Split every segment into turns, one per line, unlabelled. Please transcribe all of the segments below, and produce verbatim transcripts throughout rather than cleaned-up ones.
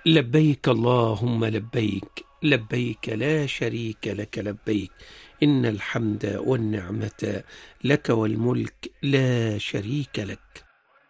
لبيك اللهم لبيك، لبيك لا شريك لك لبيك، إن الحمد والنعمة لك والملك لا شريك لك.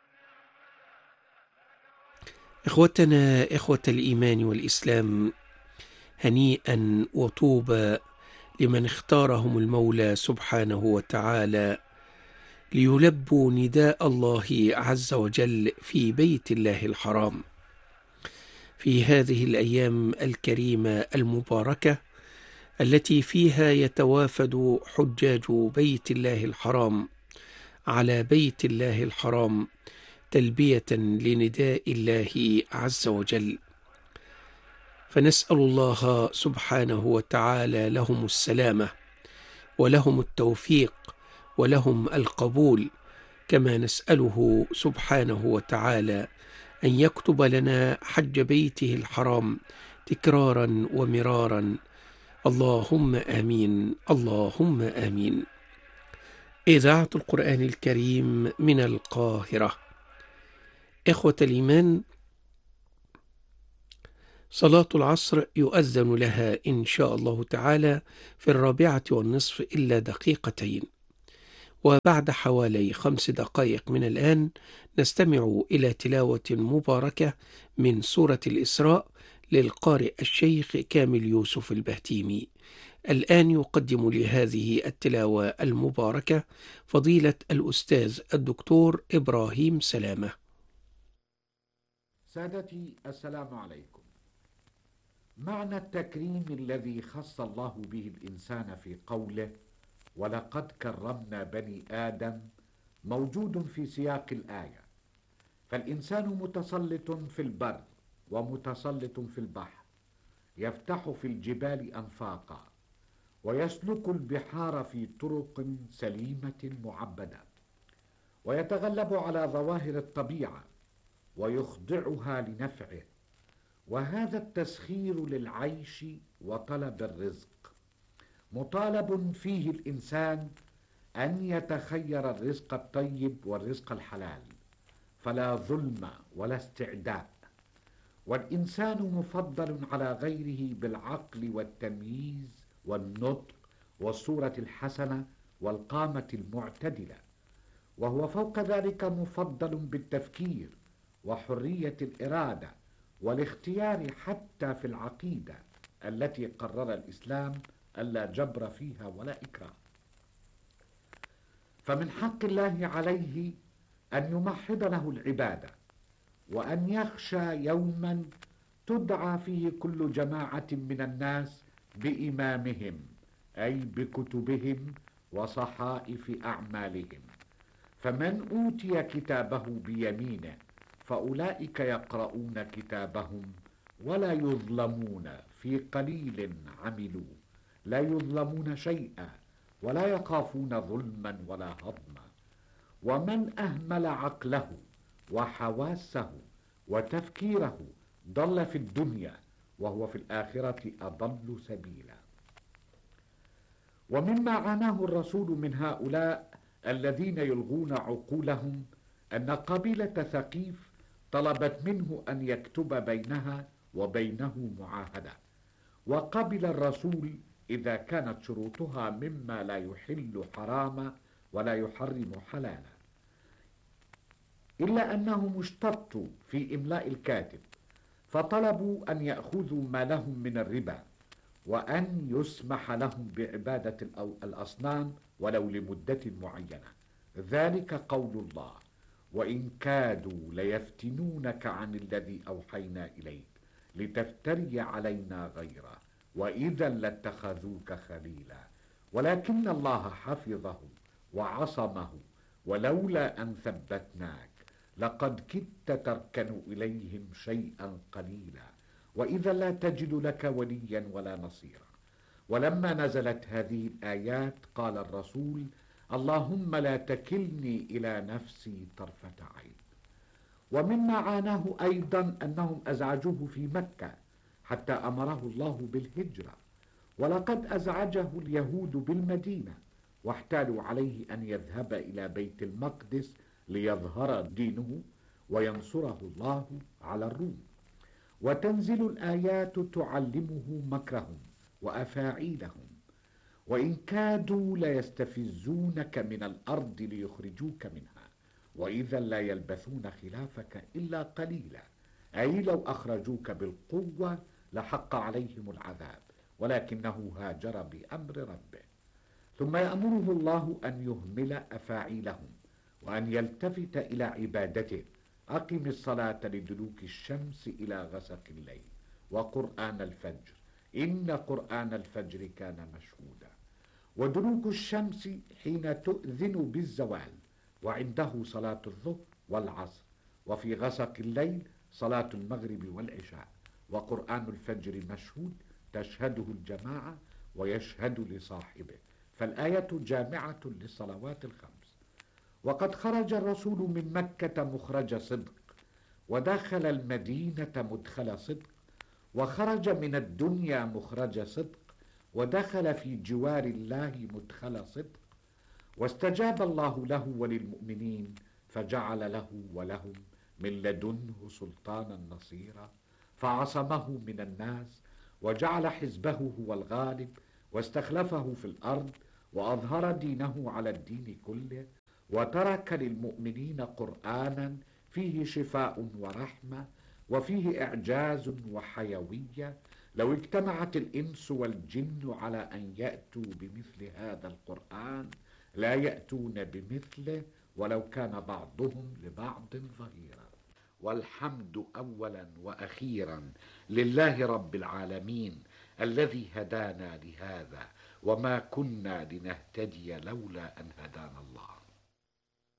إخوتنا إخوة الإيمان والإسلام، هنيئا وطوبى لمن اختارهم المولى سبحانه وتعالى ليلبوا نداء الله عز وجل في بيت الله الحرام في هذه الأيام الكريمة المباركة التي فيها يتوافد حجاج بيت الله الحرام على بيت الله الحرام تلبية لنداء الله عز وجل. فنسأل الله سبحانه وتعالى لهم السلامة ولهم التوفيق ولهم القبول، كما نسأله سبحانه وتعالى أن يكتب لنا حج بيته الحرام تكرارا ومرارا، اللهم آمين اللهم آمين. إذاعة القرآن الكريم من القاهرة. إخوة الإيمان، صلاة العصر يؤذن لها إن شاء الله تعالى في الرابعة والنصف إلا دقيقتين، وبعد حوالي خمس دقائق من الآن نستمع إلى تلاوة مباركة من سورة الإسراء للقارئ الشيخ كامل يوسف البهتيمي. الآن يقدم لهذه التلاوة المباركة فضيلة الأستاذ الدكتور إبراهيم سلامة.
سادتي السلام عليكم. معنى التكريم الذي خص الله به الإنسان في قوله ولقد كرمنا بني آدم موجود في سياق الآية، فالإنسان متسلط في البر ومتسلط في البحر، يفتح في الجبال أنفاقا ويسلك البحار في طرق سليمة معبدة، ويتغلب على ظواهر الطبيعة ويخضعها لنفعه، وهذا التسخير للعيش وطلب الرزق مطالب فيه الإنسان أن يتخير الرزق الطيب والرزق الحلال، فلا ظلم ولا استعداء، والإنسان مفضل على غيره بالعقل والتمييز والنطق والصورة الحسنة والقامة المعتدلة، وهو فوق ذلك مفضل بالتفكير وحرية الإرادة والاختيار حتى في العقيدة التي قرر الإسلام ألا جبر فيها ولا إكراه. فمن حق الله عليه أن يمحض له العبادة، وأن يخشى يوما تدعى فيه كل جماعة من الناس بإمامهم، أي بكتبهم وصحائف أعمالهم، فمن أوتي كتابه بيمينه فأولئك يقرؤون كتابهم ولا يظلمون في قليل عملوا، لا يظلمون شيئا ولا يخافون ظلما ولا هضما. ومن أهمل عقله وحواسه وتفكيره ضل في الدنيا وهو في الآخرة أضل سبيلا. ومما عاناه الرسول من هؤلاء الذين يلغون عقولهم أن قبيلة ثقيف طلبت منه أن يكتب بينها وبينه معاهدة، وقبل الرسول إذا كانت شروطها مما لا يحل حراما ولا يحرم حلالا، إلا أنهم اشتطوا في إملاء الكاتب، فطلبوا أن يأخذوا ما لهم من الربا، وأن يسمح لهم بعبادة الأصنام ولو لمدة معينة. ذلك قول الله: وإن كادوا ليفتنونك عن الذي أوحينا إليك لتفتري علينا غيره وإذا لاتخذوك خليلا، ولكن الله حفظه وعصمه ولولا أن ثبتناك لقد كدت تركن إليهم شيئا قليلا وإذا لا تجد لك وليا ولا نصيرا. ولما نزلت هذه الآيات قال الرسول: اللهم لا تكلني إلى نفسي طرفة عين. ومما عاناه أيضا أنهم أزعجوه في مكة حتى أمره الله بالهجرة، ولقد أزعجه اليهود بالمدينة واحتالوا عليه أن يذهب إلى بيت المقدس ليظهر دينه وينصره الله على الروم. وتنزل الآيات تعلمه مكرهم وأفاعيلهم، وإن كادوا ليستفزونك من الأرض ليخرجوك منها، وإذا لا يلبثون خلافك إلا قليلا، أي لو أخرجوك بالقوة لحق عليهم العذاب، ولكنه هاجر بأمر ربه. ثم يأمره الله أن يهمل أفاعيلهم وأن يلتفت إلى عبادته. أقم الصلاة لدلوك الشمس إلى غسق الليل وقرآن الفجر إن قرآن الفجر كان مشهودا. ودلوك الشمس حين تؤذن بالزوال، وعنده صلاة الظهر والعصر، وفي غسق الليل صلاة المغرب والعشاء. وقرآن الفجر مشهود تشهده الجماعة ويشهد لصاحبه، فالآية جامعة للصلوات الخمس. وقد خرج الرسول من مكة مخرج صدق، ودخل المدينة مدخل صدق، وخرج من الدنيا مخرج صدق، ودخل في جوار الله مدخل صدق. واستجاب الله له وللمؤمنين، فجعل له ولهم من لدنه سلطانا نصيرا، فعصمه من الناس، وجعل حزبه هو الغالب، واستخلفه في الأرض، وأظهر دينه على الدين كله، وترك للمؤمنين قرآنا فيه شفاء ورحمة، وفيه إعجاز وحيوية. لو اجتمعت الإنس والجن على أن يأتوا بمثل هذا القرآن لا يأتون بمثله، ولو كان بعضهم لبعض ظهيرا. والحمد أولا وأخيرا لله رب العالمين الذي هدانا لهذا، وما كنا لنهتدي لولا أن هدانا الله.